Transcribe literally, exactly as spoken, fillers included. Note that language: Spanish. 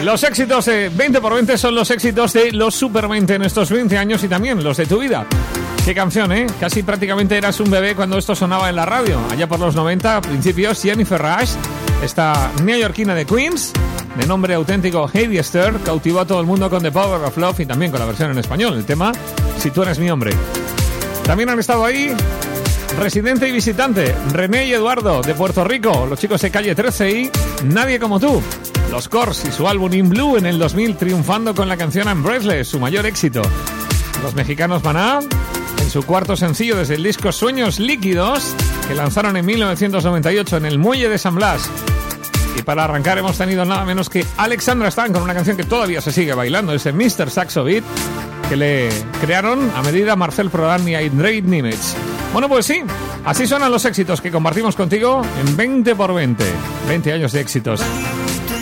Los éxitos de veinte por veinte son los éxitos de los Super veinte en estos veinte años y también los de tu vida. Qué canción, ¿eh? Casi prácticamente eras un bebé cuando esto sonaba en la radio. Allá por los noventa, a principios, Jennifer Rush, esta neoyorquina de Queens, de nombre auténtico Heidi Esther, cautivó a todo el mundo con The Power of Love y también con la versión en español, el tema Si tú eres mi hombre. También han estado ahí Residente y Visitante, René y Eduardo, de Puerto Rico, los chicos de Calle trece y Nadie como tú. Los Corrs y su álbum In Blue en el dos mil, triunfando con la canción I'm Breathless, su mayor éxito. Los mexicanos Maná, en su cuarto sencillo desde el disco Sueños Líquidos, que lanzaron en mil novecientos noventa y ocho en el Muelle de San Blas. Y para arrancar hemos tenido nada menos que Alexandra Stan con una canción que todavía se sigue bailando, ese mister Saxo Beat, que le crearon a medida Marcel Prodan y Andrei Nimitz. Bueno, pues sí, así suenan los éxitos que compartimos contigo en veinte por veinte. veinte años de éxitos.